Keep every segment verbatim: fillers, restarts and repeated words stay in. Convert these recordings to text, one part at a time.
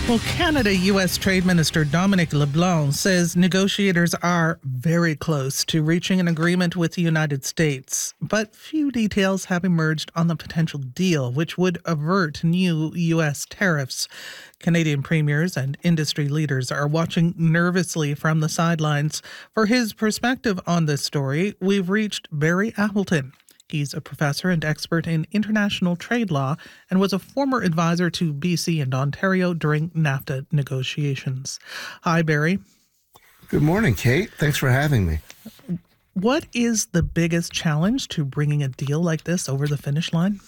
Well, Canada U S Trade Minister Dominic LeBlanc says negotiators are very close to reaching an agreement with the United States, but few details have emerged on the potential deal, which would avert new U S tariffs. Canadian premiers and industry leaders are watching nervously from the sidelines. For his perspective on this story, we've reached Barry Appleton. He's a professor and expert in international trade law and was a former advisor to B C and Ontario during NAFTA negotiations. Hi, Barry. Good morning, Kate. Thanks for having me. What is the biggest challenge to bringing a deal like this over the finish line?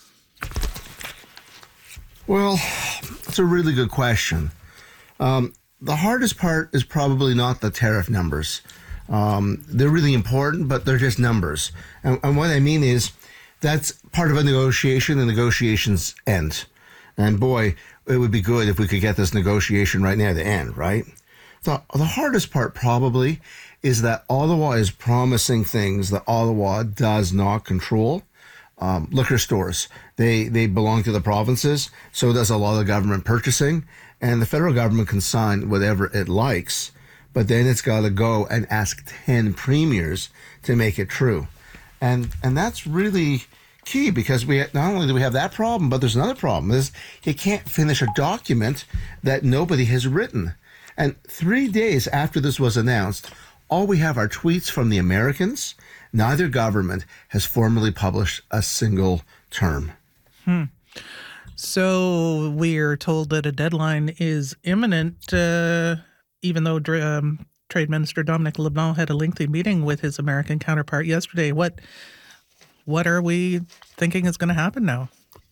Well, it's a really good question. Um, the hardest part is probably not the tariff numbers. Um, they're really important, but they're just numbers. And, and what I mean is that's part of a negotiation. The negotiations end. And boy, it would be good if we could get this negotiation right near the end, right? The, the hardest part probably is that Ottawa is promising things that Ottawa does not control. Um, liquor stores, they, they belong to the provinces, so does a lot of government purchasing. And the federal government can sign whatever it likes. But then it's got to go and ask ten premiers to make it true. And and that's really key because we not only do we have that problem, but there's another problem is you can't finish a document that nobody has written. And three days after this was announced, all we have are tweets from the Americans. Neither government has formally published a single term. Hmm. So we're told that a deadline is imminent, uh even though um, Trade Minister Dominic LeBlanc had a lengthy meeting with his American counterpart yesterday. What what are we thinking is going to happen now?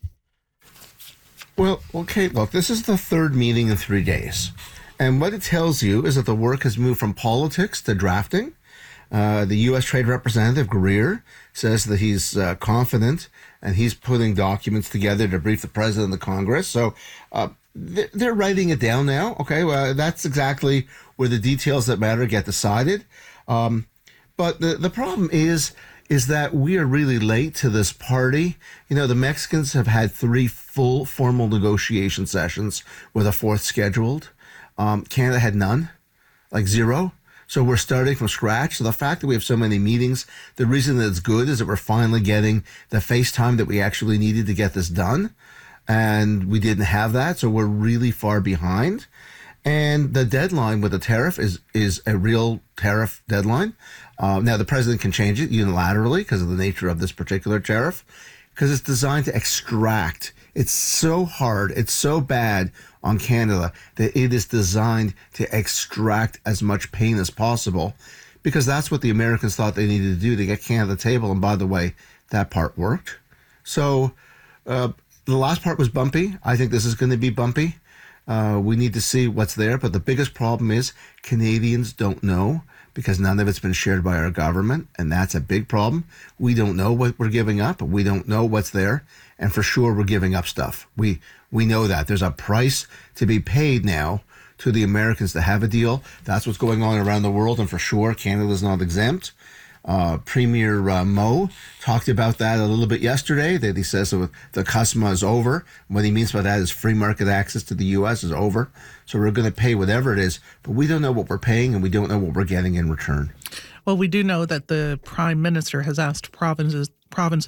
Well, okay, look, this is the third meeting in three days. And what it tells you is that the work has moved from politics to drafting. Uh, the U S Trade Representative, Greer, says that he's uh, confident and he's putting documents together to brief the President of the Congress. So uh, they're writing it down now. Okay, well, that's exactly where the details that matter get decided. Um, but the, the problem is, is that we are really late to this party. You know, the Mexicans have had three full formal negotiation sessions with a fourth scheduled. Um, Canada had none, like zero. So we're starting from scratch. So the fact that we have so many meetings, the reason that it's good is that we're finally getting the face time that we actually needed to get this done. And we didn't have that, so we're really far behind. And the deadline with the tariff is is a real tariff deadline. Uh, now, the president can change it unilaterally because of the nature of this particular tariff, because it's designed to extract. It's so hard, it's so bad on Canada that it is designed to extract as much pain as possible, because that's what the Americans thought they needed to do to get Canada to the table. And by the way, that part worked. So, uh, the last part was bumpy. I think this is going to be bumpy. Uh, we need to see what's there. But the biggest problem is Canadians don't know because none of it's been shared by our government. And that's a big problem. We don't know what we're giving up. We don't know what's there. And for sure, we're giving up stuff. We we know that. There's a price to be paid now to the Americans to have a deal. That's what's going on around the world. And for sure, Canada's not exempt. Uh, Premier uh, Moe talked about that a little bit yesterday, that he says that the C U S M A is over. What he means by that is free market access to the U S is over. So we're going to pay whatever it is, but we don't know what we're paying and we don't know what we're getting in return. Well, we do know that the Prime Minister has asked provinces provinces